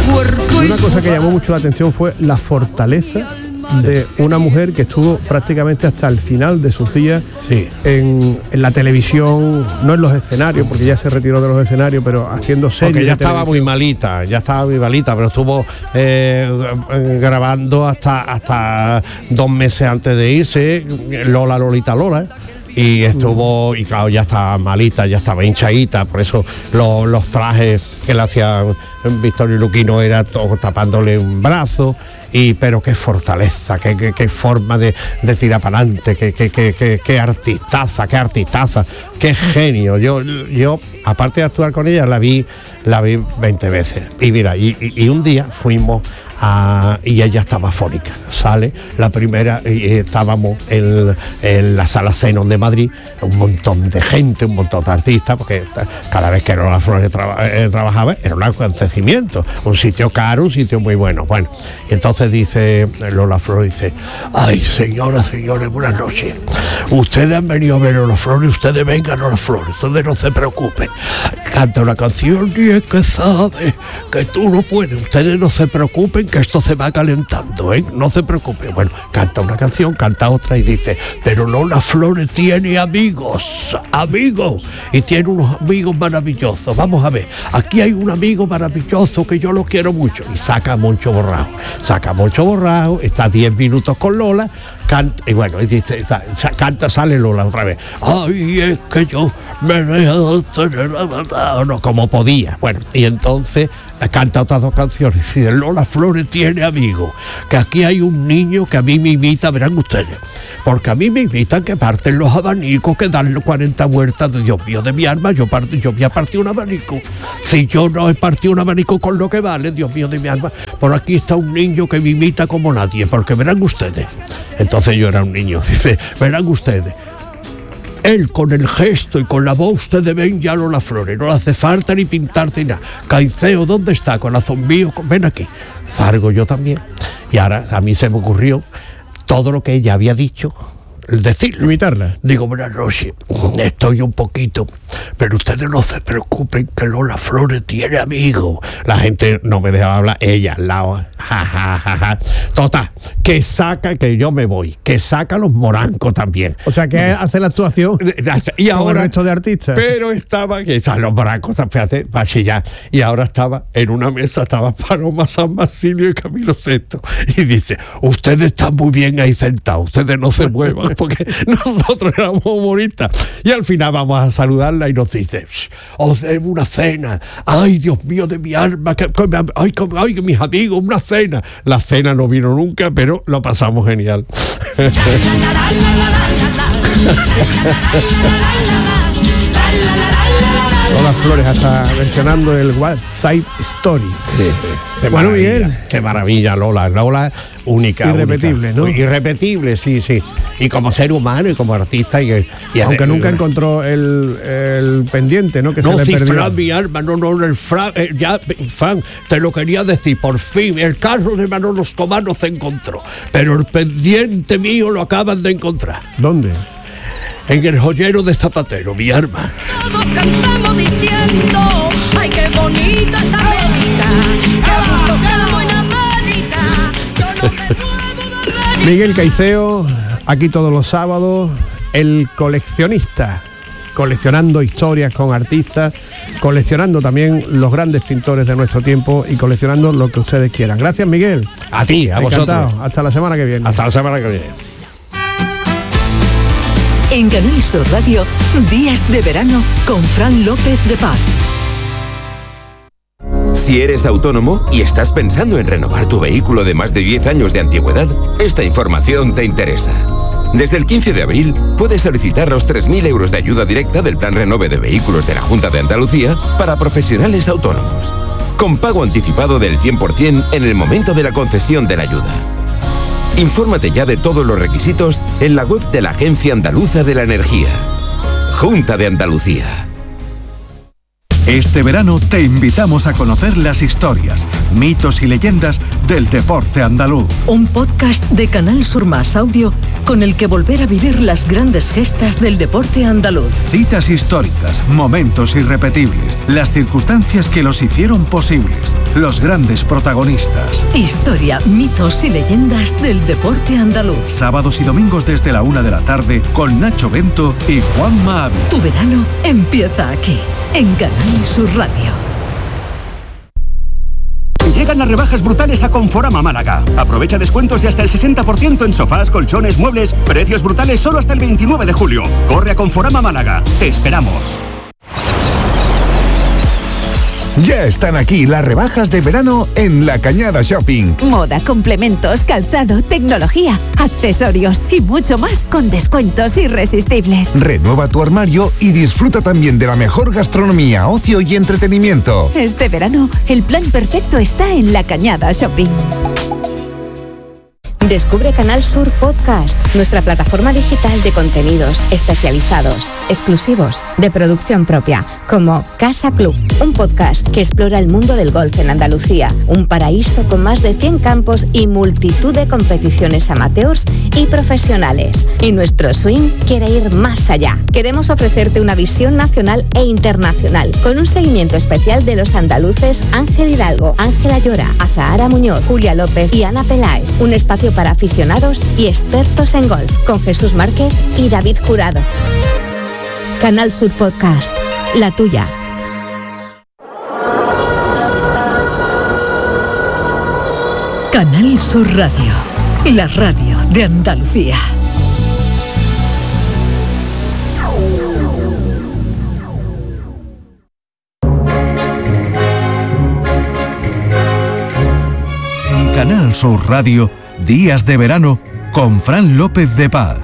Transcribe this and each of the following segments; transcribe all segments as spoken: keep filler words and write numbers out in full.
Y una cosa que llamó mucho la atención fue la fortaleza de una mujer que estuvo prácticamente hasta el final de sus días sí. en, en la televisión, no en los escenarios, porque ya se retiró de los escenarios, pero haciendo series. Porque ya estaba muy malita, ya estaba muy malita, pero estuvo eh, grabando hasta, hasta dos meses antes de irse, Lola, Lolita, Lola. Y estuvo, y claro, ya estaba malita, ya estaba hinchadita, por eso lo, los trajes que le hacían Victorio Luquino era todo tapándole un brazo, y pero qué fortaleza, qué, qué, qué forma de, de tirar para adelante, qué, qué, qué, qué, qué artistaza, qué artistaza, qué genio. Yo, yo, aparte de actuar con ella, la vi, la vi veinte veces. Y mira, y, y, y un día fuimos a, y ella estaba afónica. Sale la primera, y estábamos en, en la Sala Zenon de Madrid, un montón de gente, un montón de artistas, porque cada vez que Lola Flores traba, eh, trabajaba era un acontecimiento, un sitio caro, un sitio muy bueno. Bueno, y entonces dice Lola Flores, dice: ay, señoras, señores, buenas noches. Ustedes han venido a ver Lola Flores, ustedes vengan a Lola Flores, ustedes no se preocupen. Canta una canción y es que sabe que tú no puedes, ustedes no se preocupen, que esto se va calentando, ¿eh? No se preocupen. Bueno, canta una canción, canta otra y dice: pero Lola Flores tiene amigos, amigos, y tiene unos amigos maravillosos. Vamos a ver, aquí hay un amigo maravilloso que yo lo quiero mucho. Y saca a Moncho Borrao, saca a Moncho Borrao, está diez minutos con Lola, canta, y bueno, y dice, está, canta, sale Lola otra vez: ay, es que yo me dejo tener no, como podía. Bueno, y entonces canta otras dos canciones y dice: Lola Flores tiene amigos, que aquí hay un niño que a mí me imita, verán ustedes, porque a mí me imitan que parten los abanicos, que dan cuarenta vueltas. De Dios mío de mi alma, yo, part, yo voy a partir un abanico, si yo no he partido un abanico con lo que vale, Dios mío de mi alma, por aquí está un niño que me imita como nadie, porque verán ustedes. Entonces yo era un niño, dice: verán ustedes, él con el gesto y con la voz, ustedes ven ya Lola Flores, no le hace falta ni pintarse ni nada. Caiceo, ¿dónde está? Corazón mío, ven aquí. Zargo yo también. Y ahora a mí se me ocurrió todo lo que ella había dicho, decirlo. Imitarla. Digo: buenas noches, estoy un poquito, pero ustedes no se preocupen, que Lola Flores tiene amigos. La gente no me dejaba hablar, ella al lado, ja, ja, ja, ja. Total, que saca, que yo me voy, que saca los morancos también. O sea, que hace la actuación y ahora esto de artistas. Pero estaba, que salen los morancos, fíjate, para chillar. Y ahora estaba en una mesa, estaba Paloma San Basilio y Camilo Sesto, y dice: ustedes están muy bien ahí sentados, ustedes no se muevan, porque nosotros éramos humoristas. Y al final vamos a saludarla y nos dice: os debo una cena, ay, Dios mío de mi alma, que, que, ay, que, ay, que mis amigos, una cena. La cena no vino nunca, pero lo pasamos genial. Lola Flores hasta versionando el West Side Story. Sí, sí. Qué bueno, Miguel, qué maravilla Lola, Lola única, irrepetible, única. ¿No? Irrepetible, sí, sí. Y como ser humano y como artista y, y aunque el, nunca el, encontró el, el pendiente, ¿no? Que no, se le si perdió. Fran, mi alma, no, no, el Fran, eh, ya, Fran, te lo quería decir, por fin, el carro de Manolo Escobar no se encontró, pero el pendiente mío lo acaban de encontrar. ¿Dónde? En el joyero de Zapatero, mi arma. Todos cantamos diciendo: ay, qué bonita esta América, qué gusto, qué buena América. Yo no me muevo de América. Miguel Caiceo, aquí todos los sábados, el coleccionista, coleccionando historias con artistas, coleccionando también los grandes pintores de nuestro tiempo y coleccionando lo que ustedes quieran. Gracias, Miguel. A ti, a Encantado. vosotros. Hasta la semana que viene. Hasta la semana que viene. En Canal Sur Radio, Días de Verano con Fran López de Paz. Si eres autónomo y estás pensando en renovar tu vehículo de más de diez años de antigüedad, esta información te interesa. Desde el quince de abril puedes solicitar los tres mil euros de ayuda directa del Plan Renove de Vehículos de la Junta de Andalucía para profesionales autónomos, con pago anticipado del cien por ciento en el momento de la concesión de la ayuda. Infórmate ya de todos los requisitos en la web de la Agencia Andaluza de la Energía. Junta de Andalucía. Este verano te invitamos a conocer las historias, mitos y leyendas del deporte andaluz. Un podcast de Canal Sur Más Audio con el que volver a vivir las grandes gestas del deporte andaluz. Citas históricas, momentos irrepetibles, las circunstancias que los hicieron posibles, los grandes protagonistas. Historia, mitos y leyendas del deporte andaluz. Sábados y domingos desde la una de la tarde con Nacho Bento y Juanma Ávila. Tu verano empieza aquí, en Canal Sur Radio. Llegan las rebajas brutales a Conforama Málaga. Aprovecha descuentos de hasta el sesenta por ciento en sofás, colchones, muebles. Precios brutales solo hasta el veintinueve de julio. Corre a Conforama Málaga. Te esperamos. Ya están aquí las rebajas de verano en La Cañada Shopping. Moda, complementos, calzado, tecnología, accesorios y mucho más con descuentos irresistibles. Renueva tu armario y disfruta también de la mejor gastronomía, ocio y entretenimiento. Este verano, el plan perfecto está en La Cañada Shopping. Descubre Canal Sur Podcast, nuestra plataforma digital de contenidos especializados, exclusivos, de producción propia, como Casa Club, un podcast que explora el mundo del golf en Andalucía, un paraíso con más de cien campos y multitud de competiciones amateurs y profesionales. Y nuestro swing quiere ir más allá. Queremos ofrecerte una visión nacional e internacional, con un seguimiento especial de los andaluces Ángel Hidalgo, Ángela Llora, Azahara Muñoz, Julia López y Ana Peláez. Un espacio para aficionados y expertos en golf, con Jesús Márquez y David Jurado. Canal Sur Podcast, la tuya. Canal Sur Radio, la radio de Andalucía. Canal Sur Radio, Días de Verano con Fran López de Paz.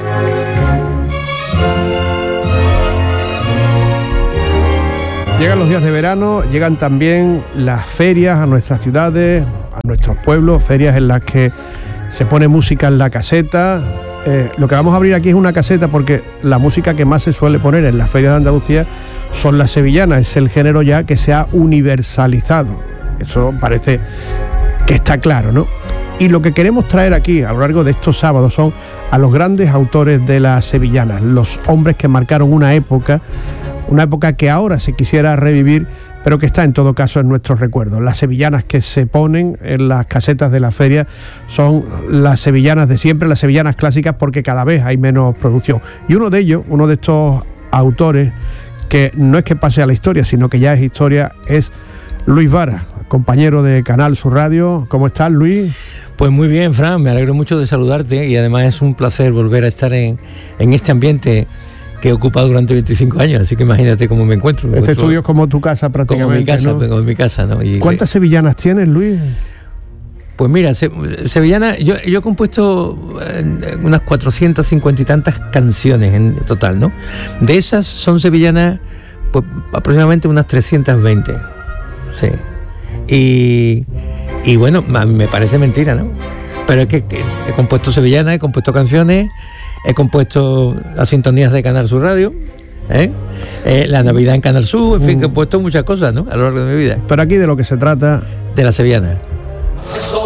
Llegan los días de verano, llegan también las ferias a nuestras ciudades, a nuestros pueblos, ferias en las que se pone música en la caseta. Eh, lo que vamos a abrir aquí es una caseta porque la música que más se suele poner en las ferias de Andalucía son las sevillanas, es el género ya que se ha universalizado. Eso parece que está claro, ¿no? Y lo que queremos traer aquí a lo largo de estos sábados son a los grandes autores de las sevillanas, los hombres que marcaron una época, una época que ahora se quisiera revivir, pero que está en todo caso en nuestros recuerdos. Las sevillanas que se ponen en las casetas de la feria son las sevillanas de siempre, las sevillanas clásicas, porque cada vez hay menos producción. Y uno de ellos, uno de estos autores, que no es que pase a la historia, sino que ya es historia, es Luis Vara, compañero de Canal Sur Radio. ¿Cómo estás, Luis? Pues muy bien, Fran, me alegro mucho de saludarte y además es un placer volver a estar en, en este ambiente que he ocupado durante veinticinco años, así que imagínate cómo me encuentro. Me este encuentro estudio es como tu casa prácticamente, como mi casa, ¿no? Como mi casa, ¿no? Y ¿cuántas le... sevillanas tienes, Luis? Pues mira, se, sevillana, yo, yo he compuesto unas cuatrocientas cincuenta y tantas canciones en total, ¿no? De esas son sevillanas pues, aproximadamente unas trescientas veinte, sí. Y, y bueno, me parece mentira, ¿no? Pero es que, que he compuesto sevillanas, he compuesto canciones, he compuesto las sintonías de Canal Sur Radio, ¿eh? Eh, la Navidad en Canal Sur, en fin, que he puesto muchas cosas, ¿no? A lo largo de mi vida. Pero aquí de lo que se trata... De la sevillana. Eso